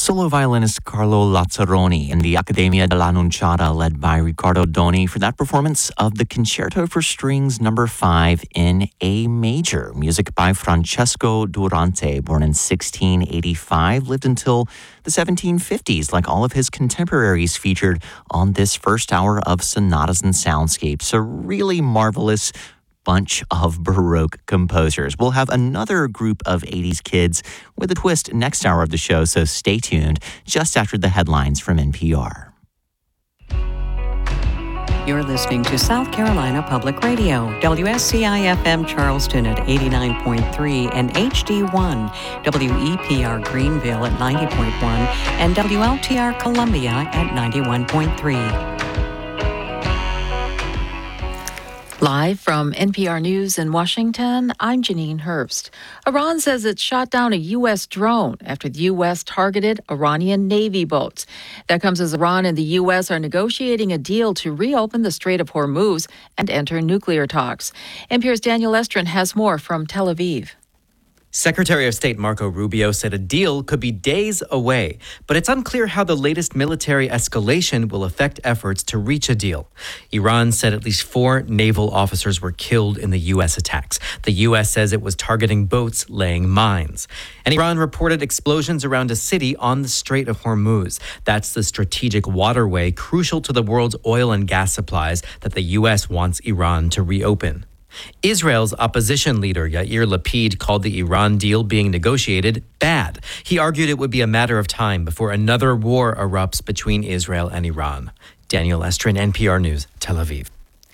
Solo violinist Carlo Lazzaroni in the Accademia dell'Annunciata, led by Riccardo Doni, for that performance of the Concerto for Strings No. 5 in A major. Music by Francesco Durante, born in 1685, lived until the 1750s, like all of his contemporaries featured on this first hour of Sonatas and Soundscapes. A really marvelous bunch of Baroque composers. We'll have another group of 80s kids with a twist next hour of the show, so stay tuned just after the headlines from NPR. You're listening to South Carolina Public Radio, WSCI-FM Charleston at 89.3 and HD1, WEPR Greenville at 90.1 and WLTR Columbia at 91.3. Live from NPR News in Washington, I'm Janine Herbst. Iran says it shot down a U.S. drone after the U.S. targeted Iranian Navy boats. That comes as Iran and the U.S. are negotiating a deal to reopen the Strait of Hormuz and enter nuclear talks. NPR's Daniel Estrin has more from Tel Aviv. Secretary of State Marco Rubio said a deal could be days away, but it's unclear how the latest military escalation will affect efforts to reach a deal. Iran said at least 4 naval officers were killed in the U.S. attacks. The U.S. says it was targeting boats laying mines. And Iran reported explosions around a city on the Strait of Hormuz. That's the strategic waterway crucial to the world's oil and gas supplies that the U.S. wants Iran to reopen. Israel's opposition leader Yair Lapid called the Iran deal being negotiated bad. He argued it would be a matter of time before another war erupts between Israel and Iran. Daniel Estrin, NPR News, Tel Aviv.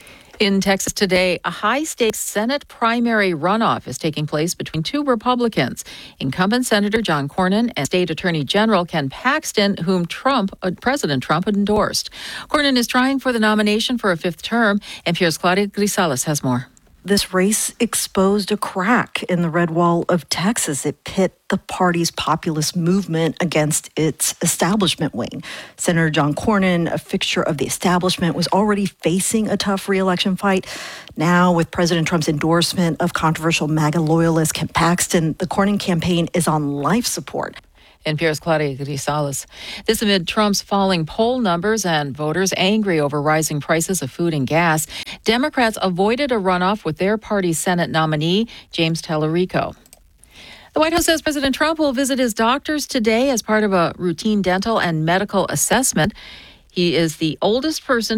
In Texas today, a high-stakes Senate primary runoff is taking place between 2 Republicans, incumbent Senator John Cornyn and State Attorney General Ken Paxton, whom President Trump endorsed. Cornyn is trying for the nomination for a 5th term. NPR's Claudia Grisales has more. This race exposed a crack in the red wall of Texas. It pit the party's populist movement against its establishment wing. Senator John Cornyn, a fixture of the establishment, was already facing a tough re-election fight. Now, with President Trump's endorsement of controversial MAGA loyalist Ken Paxton, the Cornyn campaign is on life support. NPR's Claudia Grisales. This amid Trump's falling poll numbers and voters angry over rising prices of food and gas. Democrats avoided a runoff with their party's Senate nominee, James Tallarico. The White House says President Trump will visit his doctors today as part of a routine dental and medical assessment. He is the oldest person